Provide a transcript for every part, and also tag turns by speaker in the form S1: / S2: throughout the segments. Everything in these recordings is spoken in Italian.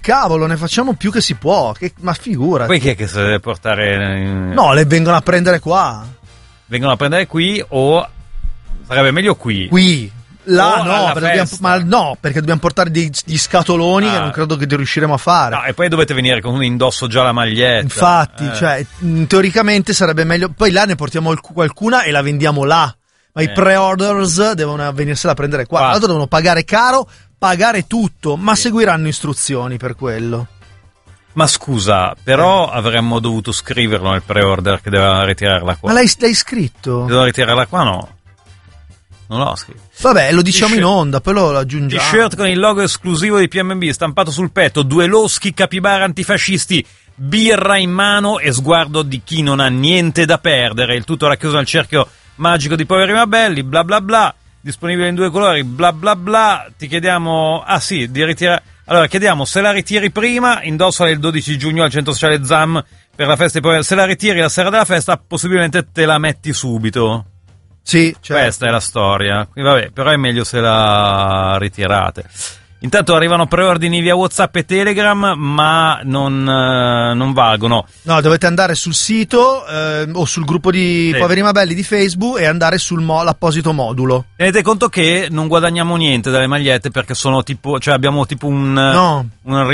S1: cavolo, ne facciamo più che si può. Ma figurati.
S2: Poi chi è che se deve portare?
S1: No, le vengono a prendere qua.
S2: Vengono a prendere qui o sarebbe meglio qui?
S1: Qui. Là
S2: o
S1: no, perché dobbiamo portare degli scatoloni che non credo che riusciremo a fare.
S2: No, e poi dovete venire con un indosso già la maglietta.
S1: Infatti, cioè, teoricamente sarebbe meglio. Poi là ne portiamo qualcuna e la vendiamo là. Ma i pre-orders devono venirsela a prendere qua. Tra l'altro devono pagare caro, pagare tutto, ma seguiranno istruzioni per quello.
S2: Ma scusa, però avremmo dovuto scriverlo nel pre-order che doveva ritirarla qua.
S1: Ma l'hai scritto?
S2: Devo ritirarla qua? No. Non l'ho scritto.
S1: Vabbè, lo diciamo in onda, poi lo aggiungiamo.
S2: T-shirt con il logo esclusivo di PMB stampato sul petto, 2 loschi capibara antifascisti, birra in mano e sguardo di chi non ha niente da perdere. Il tutto racchiuso nel cerchio magico di Poveri ma Belli, bla bla bla, disponibile in 2 colori, bla bla bla. Ti chiediamo, di ritirare. Allora, chiediamo se la ritiri prima, indossala il 12 giugno al centro sociale ZAM per la festa di Poveri. Se la ritiri la sera della festa, possibilmente te la metti subito.
S1: Sì, certo.
S2: Questa è la storia. Vabbè, però è meglio se la ritirate. Intanto arrivano preordini via WhatsApp e Telegram, ma non valgono.
S1: No, dovete andare sul sito o sul gruppo di Poveri ma Belli di Facebook e andare l'apposito modulo.
S2: Tenete conto che non guadagniamo niente dalle magliette perché sono tipo, cioè abbiamo tipo un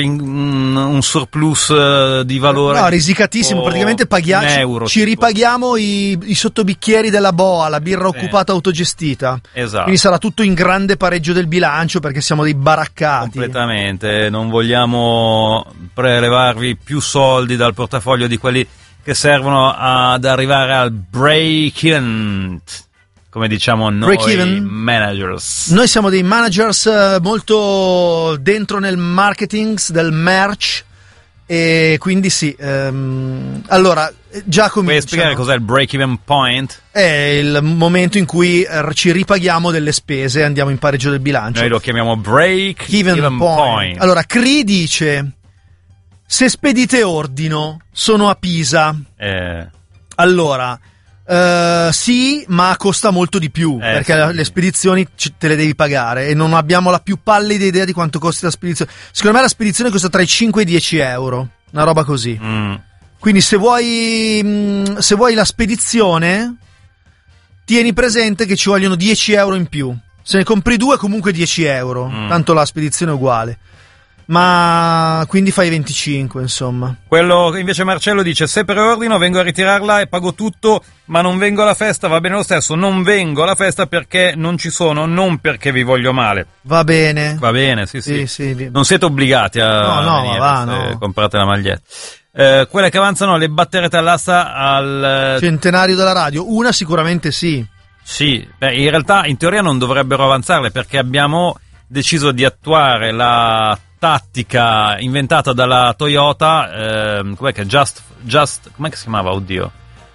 S2: surplus di valore.
S1: No, risicatissimo, praticamente paghiamo, ci ripaghiamo i sottobicchieri della Boa, la birra occupata autogestita.
S2: Esatto.
S1: Quindi sarà tutto in grande pareggio del bilancio perché siamo dei baraccati.
S2: Completamente, non vogliamo prelevarvi più soldi dal portafoglio di quelli che servono ad arrivare al break-even, come diciamo noi managers.
S1: Noi siamo dei managers molto dentro nel marketing del merch e quindi sì, allora già cominciamo.
S2: Puoi spiegare cos'è il break-even point?
S1: È il momento in cui ci ripaghiamo delle spese e andiamo in pareggio del bilancio.
S2: Noi lo chiamiamo break-even point.
S1: Allora, Cri dice: se spedite ordino, sono a Pisa. Allora, sì, ma costa molto di più, perché le spedizioni te le devi pagare e non abbiamo la più pallida idea di quanto costi la spedizione. Secondo me la spedizione costa tra i 5 e i 10 euro, una roba così. Quindi se vuoi la spedizione, tieni presente che ci vogliono 10 euro in più. Se ne compri 2 comunque 10 euro, tanto la spedizione è uguale. Ma quindi fai 25, insomma.
S2: Quello invece Marcello dice: se preordino vengo a ritirarla e pago tutto, ma non vengo alla festa, va bene lo stesso. Non vengo alla festa perché non ci sono, non perché vi voglio male.
S1: Va bene,
S2: sì. Non siete obbligati a venire, se comprate la maglietta. Quelle che avanzano le batterete all'asta al
S1: centenario della radio, una sicuramente sì.
S2: Sì, in realtà in teoria non dovrebbero avanzarle perché abbiamo deciso di attuare la tattica inventata dalla Toyota, com'è che com'è che si chiamava? Oddio.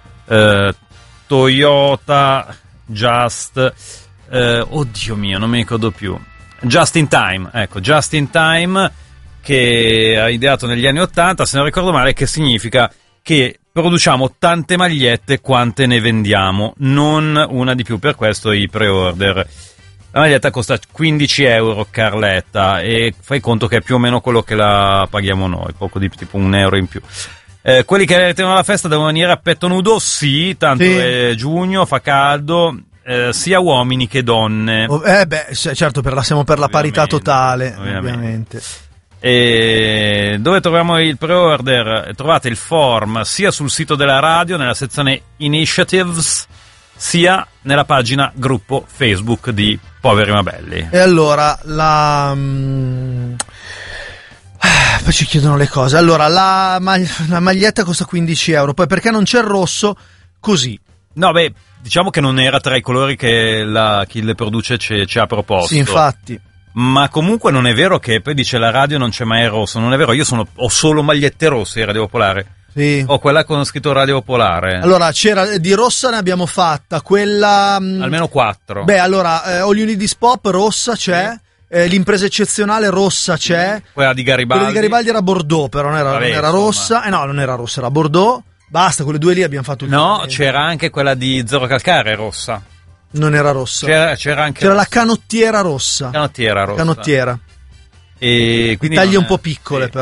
S2: Toyota Just oddio mio, non mi ricordo più. Just in Time, ecco, Just in Time, che ha ideato negli anni 80, se non ricordo male, che significa che produciamo tante magliette quante ne vendiamo, non una di più, per questo i pre-order. La maglietta costa 15 euro, Carletta, e fai conto che è più o meno quello che la paghiamo noi, poco di tipo €1 in più. Quelli che tengono alla festa devono venire a petto nudo, sì, tanto è giugno, fa caldo, sia uomini che donne.
S1: Certo, siamo per la parità totale, ovviamente.
S2: E dove troviamo il pre-order? Trovate il form sia sul sito della radio, nella sezione Initiatives, sia nella pagina gruppo Facebook di Poveri ma Belli. E allora
S1: poi ci chiedono le cose. Allora la maglietta costa 15 euro, poi perché non c'è il rosso? Così.
S2: No, diciamo che non era tra i colori che chi le produce ci ha proposto.
S1: Sì, infatti.
S2: Ma comunque non è vero che poi dice la radio non c'è mai il rosso, non è vero, io ho solo magliette rosse di Radio Popolare.
S1: Sì.
S2: Ho quella con scritto Radio Popolare.
S1: Allora, c'era di rossa, ne abbiamo fatta, quella
S2: almeno 4.
S1: Allora, All You Need Is Pop rossa c'è, l'impresa eccezionale rossa c'è.
S2: Quella di Garibaldi.
S1: Quella di Garibaldi era Bordeaux, però non era rossa. No, non era rossa, era Bordeaux. Basta, quelle 2 lì abbiamo fatto
S2: No, c'era anche quella di Zero Calcare rossa.
S1: Non era rossa.
S2: C'era
S1: la canottiera rossa.
S2: Canottiera.
S1: E quindi taglie un po' piccole, però.